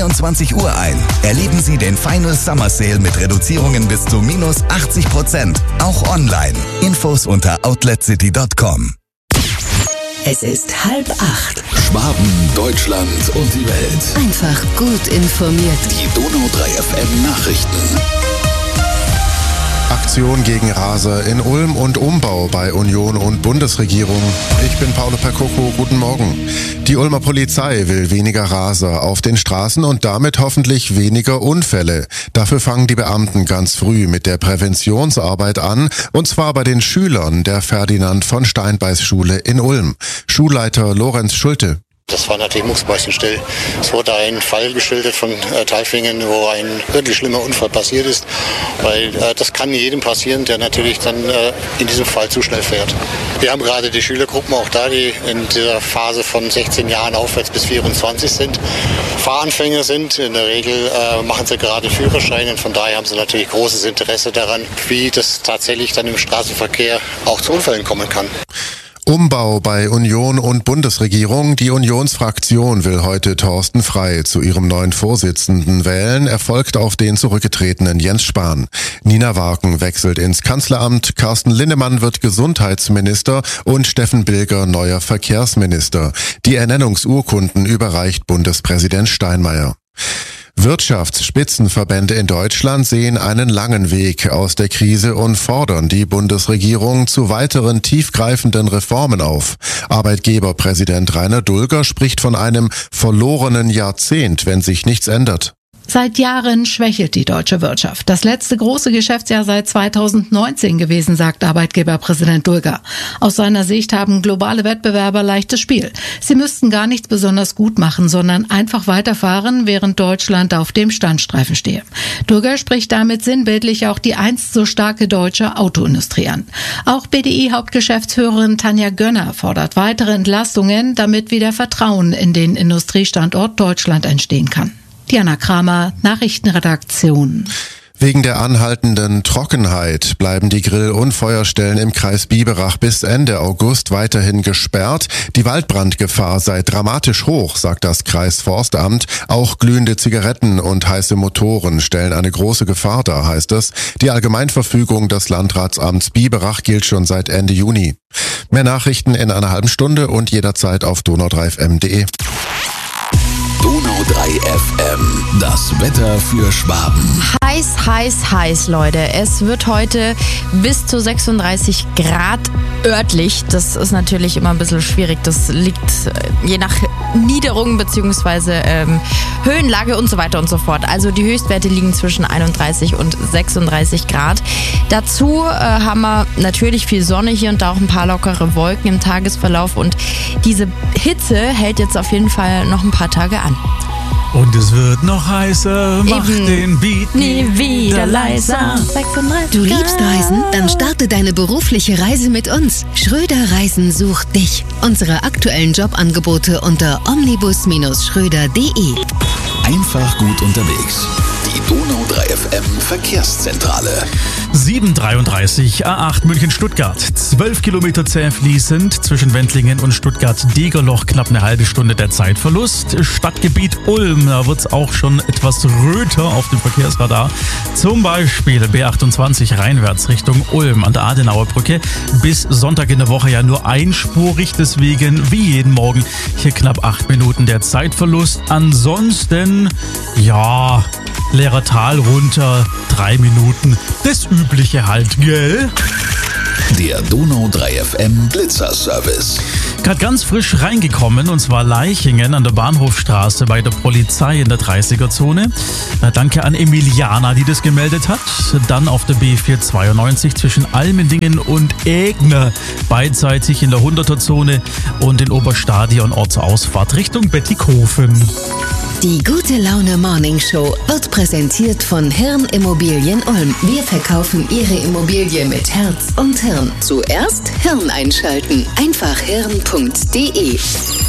21 Uhr ein. Erleben Sie den Final Summer Sale mit Reduzierungen bis zu -80%. Auch online. Infos unter outletcity.com. Es ist 7:30. Schwaben, Deutschland und die Welt. Einfach gut informiert. Die Donau 3 FM Nachrichten. Aktion gegen Raser in Ulm und Umbau bei Union und Bundesregierung. Ich bin Paolo Percoco, guten Morgen. Die Ulmer Polizei will weniger Raser auf den Straßen und damit hoffentlich weniger Unfälle. Dafür fangen die Beamten ganz früh mit der Präventionsarbeit an, und zwar bei den Schülern der Ferdinand von Steinbeis Schule in Ulm. Schulleiter Lorenz Schulte. Das war natürlich mucksmäuschenstill. Es wurde ein Fall geschildert von Tailfingen, wo ein wirklich schlimmer Unfall passiert ist, weil das kann jedem passieren, der natürlich dann in diesem Fall zu schnell fährt. Wir haben gerade die Schülergruppen auch da, die in dieser Phase von 16 Jahren aufwärts bis 24 sind, Fahranfänger sind. In der Regel machen sie gerade Führerschein und von daher haben sie natürlich großes Interesse daran, wie das tatsächlich dann im Straßenverkehr auch zu Unfällen kommen kann. Umbau bei Union und Bundesregierung. Die Unionsfraktion will heute Thorsten Frey zu ihrem neuen Vorsitzenden wählen. Er folgt auf den zurückgetretenen Jens Spahn. Nina Warken wechselt ins Kanzleramt, Carsten Linnemann wird Gesundheitsminister und Steffen Bilger neuer Verkehrsminister. Die Ernennungsurkunden überreicht Bundespräsident Steinmeier. Wirtschaftsspitzenverbände in Deutschland sehen einen langen Weg aus der Krise und fordern die Bundesregierung zu weiteren tiefgreifenden Reformen auf. Arbeitgeberpräsident Rainer Dulger spricht von einem verlorenen Jahrzehnt, wenn sich nichts ändert. Seit Jahren schwächelt die deutsche Wirtschaft. Das letzte große Geschäftsjahr sei 2019 gewesen, sagt Arbeitgeberpräsident Dulger. Aus seiner Sicht haben globale Wettbewerber leichtes Spiel. Sie müssten gar nichts besonders gut machen, sondern einfach weiterfahren, während Deutschland auf dem Standstreifen stehe. Dulger spricht damit sinnbildlich auch die einst so starke deutsche Autoindustrie an. Auch BDI-Hauptgeschäftsführerin Tanja Gönner fordert weitere Entlastungen, damit wieder Vertrauen in den Industriestandort Deutschland entstehen kann. Diana Kramer, Nachrichtenredaktion. Wegen der anhaltenden Trockenheit bleiben die Grill- und Feuerstellen im Kreis Biberach bis Ende August weiterhin gesperrt. Die Waldbrandgefahr sei dramatisch hoch, sagt das Kreisforstamt. Auch glühende Zigaretten und heiße Motoren stellen eine große Gefahr dar, heißt es. Die Allgemeinverfügung des Landratsamts Biberach gilt schon seit Ende Juni. Mehr Nachrichten in einer halben Stunde und jederzeit auf donau3fm.de. Donau 3 FM, das Wetter für Schwaben. Heiß, Leute. Es wird heute bis zu 36 Grad örtlich. Das ist natürlich immer ein bisschen schwierig. Das liegt je nach Niederung bzw. Höhenlage und so weiter und so fort. Also die Höchstwerte liegen zwischen 31 und 36 Grad. Dazu haben wir natürlich viel Sonne, hier und da auch ein paar lockere Wolken im Tagesverlauf. Und diese Hitze hält jetzt auf jeden Fall noch ein paar Tage an. Und es wird noch heißer, mach den Beat nie wieder leiser. 36 Du liebst Reisen? Dann starte deine berufliche Reise mit uns. Schröder Reisen sucht dich. Unsere aktuellen Jobangebote unter omnibus-schröder.de. Einfach gut unterwegs. Die Donau 3 FM Verkehrszentrale. 7:33 A8 München-Stuttgart. 12 Kilometer zäh fließend zwischen Wendlingen und Stuttgart-Degerloch. Knapp eine halbe Stunde der Zeitverlust. Stadtgebiet Ulm, da wird es auch schon etwas röter auf dem Verkehrsradar. Zum Beispiel B28 reinwärts Richtung Ulm an der Adenauer Brücke. Bis Sonntag in der Woche ja nur einspurig, deswegen wie jeden Morgen hier knapp 8 Minuten der Zeitverlust. Ansonsten, ja, leerer Tal runter, 3 Minuten. Das Übliche halt, gell? Der Donau 3 FM Blitzerservice. Gerade ganz frisch reingekommen, und zwar Leichingen an der Bahnhofstraße bei der Polizei in der 30er-Zone. Danke an Emiliana, die das gemeldet hat. Dann auf der B492 zwischen Almendingen und Egner, beidseitig in der 100er-Zone und in Oberstadion Ortsausfahrt Richtung Bettikofen. Die Gute Laune Morning Show wird präsentiert von Hirn Immobilien Ulm. Wir verkaufen Ihre Immobilie mit Herz und Hirn. Zuerst Hirn einschalten. Einfach hirn.de.